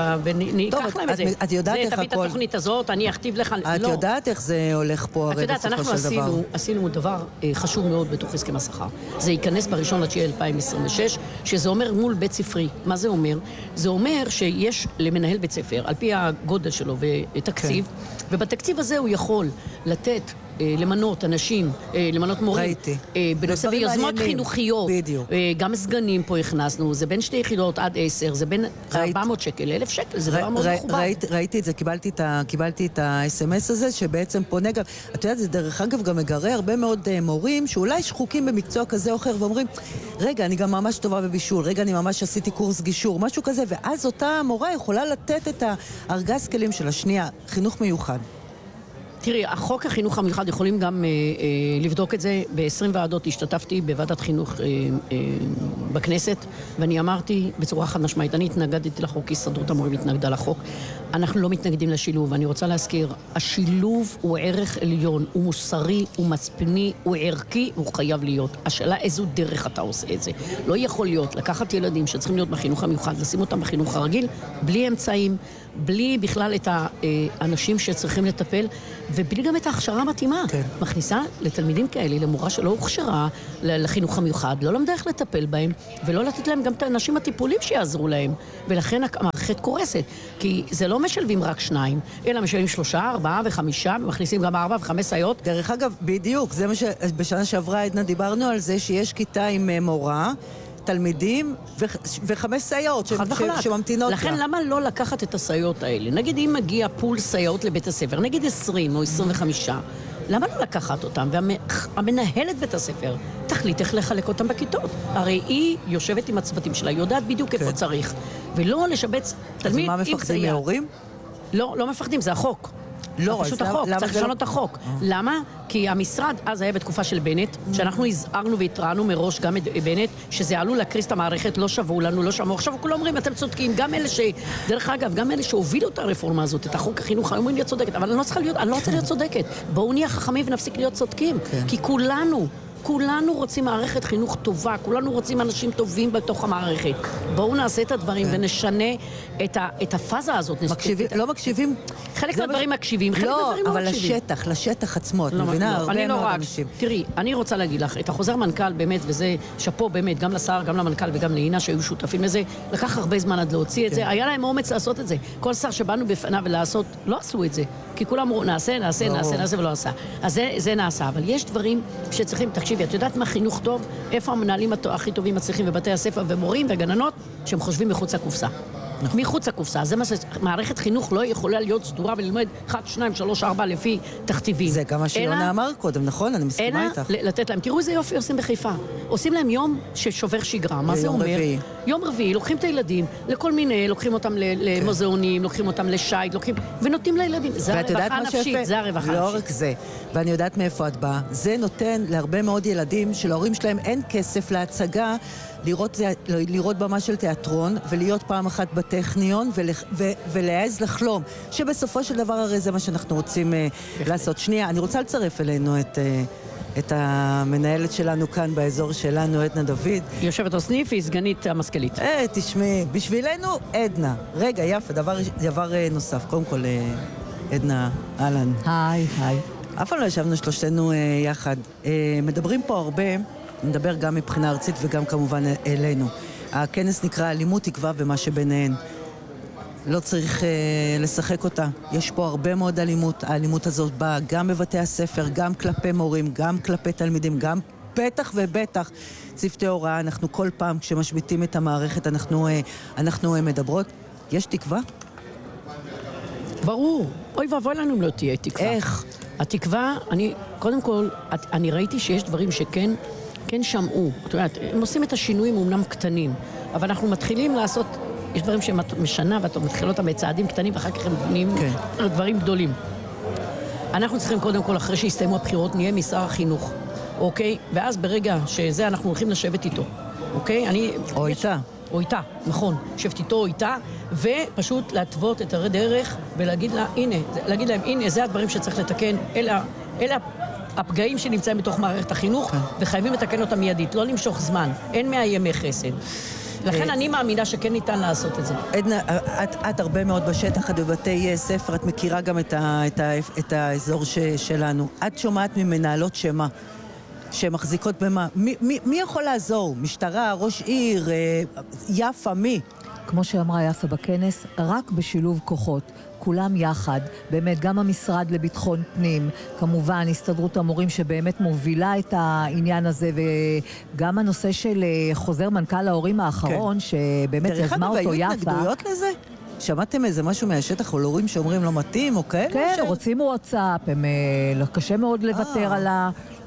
וניקח להם את זה. את יודעת איך תביא את התוכנית הזאת, אני אכתיב לך. את יודעת איך זה הולך פה הרי בסופו של דבר. עשינו דבר חשוב מאוד בתוך הסכם השכר. זה ייכנס ב1.9.2026, שזה אומר מול בית ספרי. מה זה אומר? זה אומר שיש למנהל בית ספר, על פי הגודל שלו ותקציב, ובתקציב הזה הוא יכול לתת למנות אנשים, למנות מורים. בנושא ביוזמות חינוכיות. גם סגנים פה הכנסנו, זה בין 2 יחידות עד 10, זה בין 400 שקל, 1,000 שקל, זה דבר מאוד מכובד. ראיתי את זה, קיבלתי את ה-SMS הזה, שבעצם פונה גם, את יודעת, זה דרך אגב גם מגרה הרבה מאוד מורים, שאולי שחוקים במקצוע כזה או אחר, ואומרים, רגע, אני גם ממש טובה בבישול, רגע, אני ממש עשיתי קורס גישור, משהו כזה, ואז אותה מורה יכולה לתת את הארגז כלים של השנייה, חינוך מיוחד. תראי, החוק החינוך המיוחד יכולים גם לבדוק את זה. ב-20 ועדות השתתפתי בוועדת חינוך בכנסת, ואני אמרתי בצורה חד משמעית, אני התנגדתי לחוק, הסתדרות המורים התנגדה לחוק. אנחנו לא מתנגדים לשילוב, ואני רוצה להזכיר, השילוב הוא ערך עליון, הוא מוסרי, הוא מצפני, הוא ערכי, הוא חייב להיות. השאלה איזו דרך אתה עושה את זה. לא יכול להיות לקחת ילדים שצריכים להיות בחינוך המיוחד, לשים אותם בחינוך הרגיל, בלי אמצעים, בלי בכלל את האנשים שצריכים לטפל, ובלי גם את ההכשרה המתאימה. כן. מכניסה לתלמידים כאלה, למורה שלא הוכשרה לחינוך המיוחד, לא למדה איך לטפל בהם, ולא לתת להם גם את האנשים הטיפולים שיעזרו להם. ולכן המערכת קורסת. כי זה לא משלבים רק 2, אלא משלבים 3, 4 ו5, ומכניסים גם 4 ו5 סייעות. דרך אגב, בדיוק, זה מה שבשנה שעברה עדנה דיברנו על זה, שיש כיתה עם מורה, תלמידים ו5 סייעות שממתינות. לכן למה לא לקחת את הסייעות האלה? נגיד אם מגיע פול סייעות לבית הספר, נגיד 20 או 25, למה לא לקחת אותם? והמנהלת בית הספר תחליט איך לחלק אותם בכיתות. הרי היא יושבת עם הצוותים שלה, יודעת בדיוק איפה צריך. ולא לשבץ תלמיד עם סייעת. אז מה מפחדים מהורים? לא מפחדים, זה החוק. לא, פשוט החוק, צריך לשנות את החוק. למה? כי המשרד, אז היה בתקופה של בנט, שאנחנו הזהרנו והתרענו מראש גם את בנט, שזה עלול להקריס את המערכת, לא שבו לנו, לא שמעו. עכשיו כולם אומרים, אתם צודקים, גם אלה דרך אגב, גם אלה שהובילו את הרפורמה הזאת, את החוק החינוך, אומרים להיות צודקת, אבל אני לא רוצה להיות צודקת. בואו נהיה חכמים ונפסיק להיות צודקים. כי כולנו רוצים מערכת חינוך טובה, כולנו רוצים אנשים טובים בתוך המערכת. בואו נעשה את הדברים ונשנה את הפאזה הזאת. לא מקשיבים? חלק מהדברים מקשיבים, חלק מהדברים לא מקשיבים. אבל לשטח עצמו, את מבינה? הרבה מאוד אנשים. תראי, אני רוצה להגיד לך, את החוזר מנכ"ל באמת, וזה שפו באמת, גם לשר, גם למנכ"ל וגם לאינה שהיו שותפים לזה, לקח הרבה זמן עד להוציא את זה, היה להם אומץ לעשות את זה. כל שר שבאנו בפניו ולעשות, לא עשו את זה. כי כולם אמרו, נעשה ולא עשה. אז זה נעשה, אבל יש דברים שצריכים, תקשיבי, את יודעת מה חינוך טוב? איפה המנהלים הכי טובים מצליחים בבתי הספר ומורים וגננות שהם חושבים מחוץ לקופסה. מחוץ לקופסה. זה מה שמערכת חינוך לא יכולה להיות סדורה וללמד 1, 2, 3, 4 לפי תכתיבים. זה גם מה שיונה אמר קודם, נכון? אני מסכימה איתך. אלא לתת להם. תראו איזה יופי עושים בחיפה. עושים להם יום ששובר שגרה. מה זה אומר? יום רביעי. לוקחים את הילדים לכל מיני, לוקחים אותם למוזיאונים, לוקחים אותם לשייט, ונותנים לילדים. זה הרווחה הנפשית. זה הרווחה הנפשית. לא רק זה. ואני יודעת מאיפה את באה. זה נותן להרבה מאוד ילדים שלהורים שלהם אין כסף להצגה לראות במה של תיאטרון ולהיות פעם אחת בטכניון ולהעז לחלום שבסופו של דבר הרי זה מה שאנחנו רוצים לעשות. שנייה, אני רוצה לצרף אלינו את המנהלת שלנו כאן באזור שלנו, עדנה דוד. יושבת הסניף, היא סגנית המשכלית. תשמעי, בשבילנו עדנה. רגע, יפה, דבר נוסף. קודם כל, עדנה, אהלן. היי. אף פעם לא ישבנו שלושתנו יחד. מדברים פה הרבה, נדבר גם מבחינה ארצית וגם כמובן אלינו. הכנס נקרא אלימות, תקווה ומה שביניהן. לא צריך לשחק אותה. יש פה הרבה מאוד אלימות. האלימות הזאת באה גם בבתי הספר, גם כלפי מורים, גם כלפי תלמידים, גם בטח ובטח צוותי הוראה. אנחנו כל פעם כשמשביתים את המערכת אנחנו מדברות. יש תקווה? ברור. אוי ואבוי לנו אם לא תהיה תקווה. איך? התקווה, קודם כל, אני ראיתי שיש דברים שכן שמעו. את יודעת, הם עושים את השינויים אומנם קטנים, אבל אנחנו מתחילים לעשות, יש דברים שמשנה ואתה מתחיל אותם בצעדים קטנים, ואחר כך הם בנים דברים גדולים. אנחנו צריכים קודם כל, אחרי שיסתיימו הבחירות, נהיה משר החינוך, אוקיי? ואז ברגע שזה אנחנו הולכים לשבת איתו, אוקיי? או איתה, נכון. שבת איתו או איתה, ופשוט להתוות את הדרך ולהגיד לה, להגיד להם, הנה, זה הדברים שצריך לתקן, אלה הפגעים שנמצאים בתוך מערכת החינוך, וחייבים לתקן אותם מיידית, לא למשוך זמן, אין 100 ימי חסד. לכן אני מאמינה שכן ניתן לעשות את זה. עדנה, את הרבה מאוד בשטח, את בבתי ספר, את מכירה גם את האזור שלנו. את שומעת ממנהלות שמה? שמחזיקות במה? מי יכול לעזור? משטרה, ראש עיר, יפה, מי? כמו שאמרה יפה בכנס, רק בשילוב כוחות. כולם יחד, באמת גם המשרד לביטחון פנים, כמובן הסתדרות המורים שבאמת מובילה את העניין הזה, וגם הנושא של חוזר מנכ"ל ההורים האחרון, שבאמת יזמה אותו יפה. היו התנגדויות לזה? שמעתם איזה משהו מהשטח, או להורים שאומרים לא מתאים, או כאלה? כן, רוצים וואטסאפ, קשה מאוד לוותר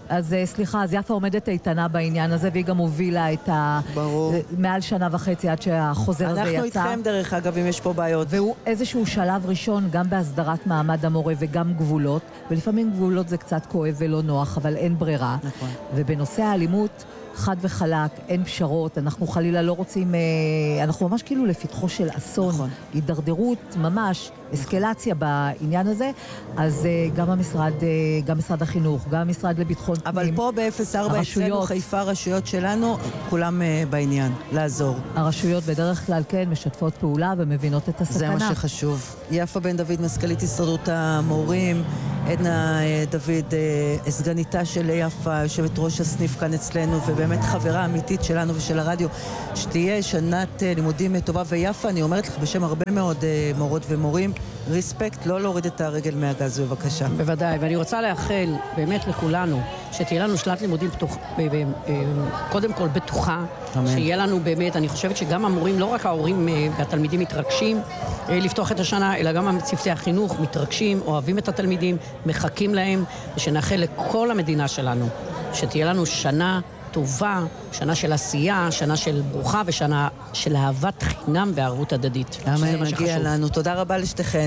אז סליחה, אז יפה עומדת איתנה בעניין הזה, והיא גם הובילה את מעל 1.5 שנה עד שהחוזר הזה יצא. אנחנו איתכם דרך אגב, אם יש פה בעיות. והוא איזשהו שלב ראשון, גם בהסדרת מעמד המורה וגם גבולות, ולפעמים גבולות זה קצת כואב ולא נוח, אבל אין ברירה. נכון. ובנושא האלימות, חד וחלק, אין פשרות, אנחנו חלילה לא רוצים, אנחנו ממש כאילו לפתחו של אסון, נכון. הידרדרות ממש, אסקלציה בעניין הזה, אז גם משרד החינוך, גם המשרד לביטחון פנים. אבל פה ב-04 אצלנו חיפה, הרשויות שלנו, כולם בעניין, לעזור. הרשויות בדרך כלל כן משתפות פעולה ומבינות את הסכנה. זה מה שחשוב. יפה בן דוד, מזכ"לית הסתדרות המורים, עדנה דוד, סגניתה של יפה, יושבת ראש הסניף כאן אצלנו, ובאמת חברה אמיתית שלנו ושל הרדיו, שתהיה שנת לימודים טובה ויפה. אני אומרת לך בשם הרבה מאוד מורות ומורים, ריספקט, לא להוריד את הרגל מהגז, בבקשה. בוודאי, ואני רוצה לאחל באמת לכולנו, שתהיה לנו שנת לימודים קודם כל בטוחה, שיהיה לנו באמת, אני חושבת שגם המורים, לא רק ההורים והתלמידים מתרגשים לפתוח את השנה, אלא גם צוותי החינוך מתרגשים, אוהבים את התלמידים, מחכים להם, ושנאחל לכל המדינה שלנו, שתהיה לנו שנה טובה, שנה של עשייה, שנה של ברוכה ושנה של אהבת חינם וערבות הדדית. אמן, מגיע לנו. תודה רבה לשתיכן.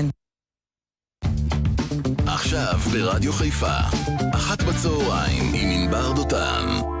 עכשיו ברדיו חיפה, 13:00 עם ענבר דותן.